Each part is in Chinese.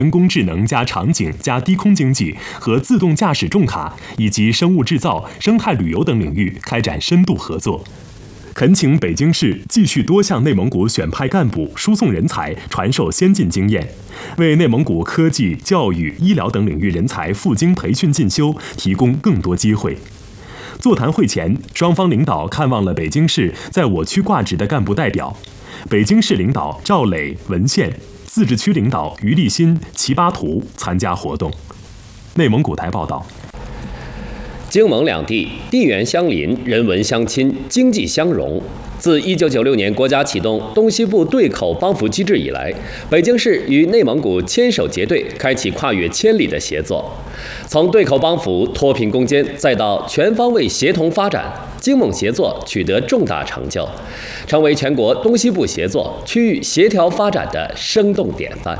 人工智能加场景加低空经济和自动驾驶重卡以及生物制造、生态旅游等领域开展深度合作。恳请北京市继续多向内蒙古选派干部、输送人才，传授先进经验，为内蒙古科技、教育、医疗等领域人才赴京培训进修提供更多机会。座谈会前，双方领导看望了北京市在我区挂职的干部代表。北京市领导赵磊、文献，自治区领导于立新、齐巴图参加活动。内蒙古台报道。 京蒙两地地缘相邻，人文相亲，经济相融。自1996年国家启动东西部对口帮扶机制以来，北京市与内蒙古牵手结对，开启跨越千里的协作。从对口帮扶、脱贫攻坚，再到全方位协同发展，京蒙协作取得重大成就，成为全国东西部协作、区域协调发展的生动典范。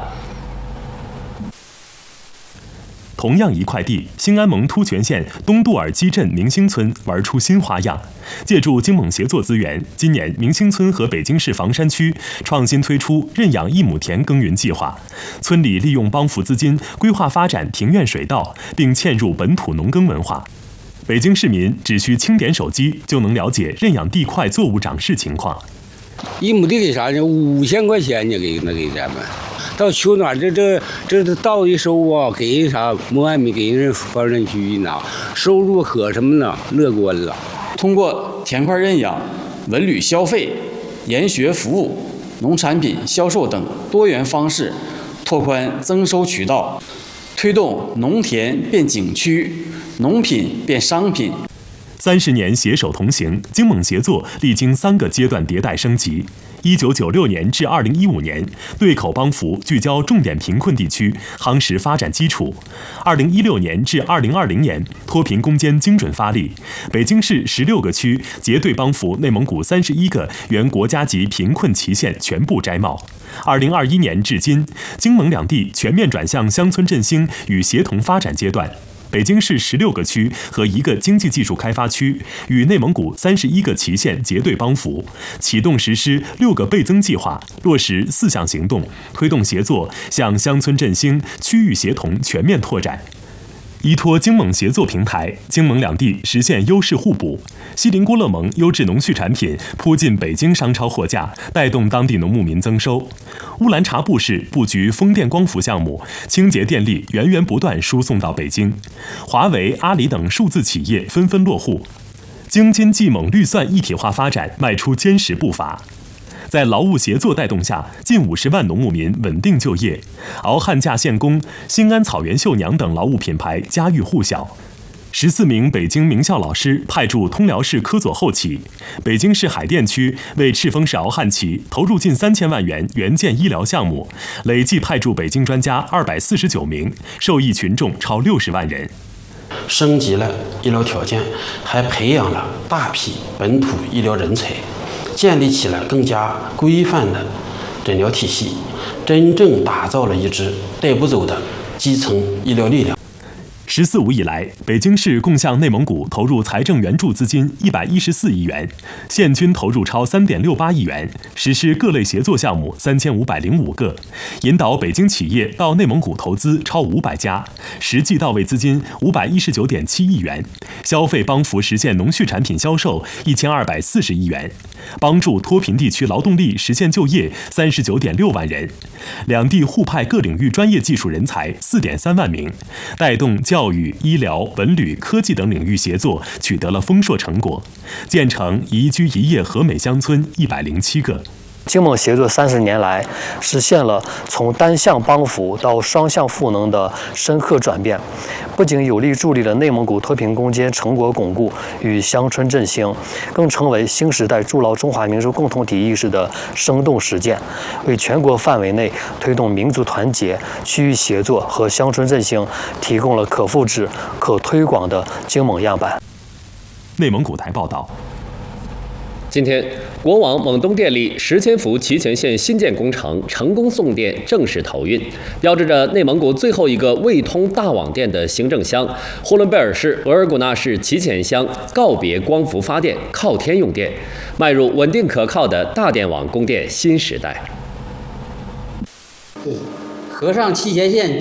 同样一块地，兴安盟突泉县东杜尔基镇明星村玩出新花样。借助京蒙协作资源，今年明星村和北京市房山区创新推出认养1亩田耕耘计划。村里利用帮扶资金规划发展庭院水稻，并嵌入本土农耕文化。北京市民只需轻点手机就能了解认养地块作物长势情况。 1亩地给啥呢？5000块钱呢，给咱们。到秋暖这稻一收啊，给人啥1万米，给人房山区拿收入可什么呢？乐观了。 通过田块认养、文旅消费、研学服务、农产品销售等多元方式，拓宽增收渠道，推动农田变景区、农品变商品。 30年携手同行，京蒙协作历经3个阶段迭代升级。1996年至2015年，对口帮扶聚焦重点贫困地区，夯实发展基础；2016年至2020年，脱贫攻坚精准发力，北京市16个区结对帮扶内蒙古31个原国家级贫困旗县全部摘帽。2021年至今，京蒙两地全面转向乡村振兴与协同发展阶段。北京市16个区和1个经济技术开发区与内蒙古31个旗县结对帮扶，启动实施6个倍增计划，落实4项行动，推动协作向乡村振兴、区域协同全面拓展。依托京蒙协作平台，京蒙两地实现优势互补。锡林郭勒盟优质农畜产品铺进北京商超货架，带动当地农牧民增收。乌兰察布市布局风电光伏项目，清洁电力源源不断输送到北京。华为、阿里等数字企业纷纷落户。京津冀蒙绿蒜一体化发展迈出坚实步伐。在劳务协作带动下，近50万农牧民稳定就业，敖汉架线工、兴安草原绣娘等劳务品牌家喻户晓。14名北京名校老师派驻通辽市科佐后旗，北京市海淀区为赤峰市敖汉旗投入近3000万元援建医疗项目，累计派驻北京专家249名，受益群众超60万人。 升级了医疗条件，还培养了大批本土医疗人才，建立起了更加规范的诊疗体系，真正打造了一支带不走的基层医疗力量。 14.5以来，北京市共向内蒙古投入财政援助资金114亿元，县均投入超3.68亿元，实施各类协作项目3505个，引导北京企业到内蒙古投资超500家，实际到位资金519.7亿元，消费帮扶实现农畜产品销售1240亿元，帮助脱贫地区劳动力实现就业39.6万人，两地互派各领域专业技术人才4.3万名，带动教育、医疗、文旅、科技等领域协作取得了丰硕成果，建成宜居宜业和美乡村107个。 京蒙协作30年来，实现了从单向帮扶到双向赋能的深刻转变，不仅有力助力了内蒙古脱贫攻坚成果巩固与乡村振兴，更成为新时代筑牢中华民族共同体意识的生动实践，为全国范围内推动民族团结、区域协作和乡村振兴提供了可复制、可推广的京蒙样板。 内蒙古台报道。 今天，国网蒙东电力10千伏齐全线新建工程成功送电正式投运，标志着内蒙古最后一个未通大网电的行政乡呼伦贝尔市额尔古纳市齐前乡告别光伏发电，靠天用电，迈入稳定可靠的大电网供电新时代。 河上气切县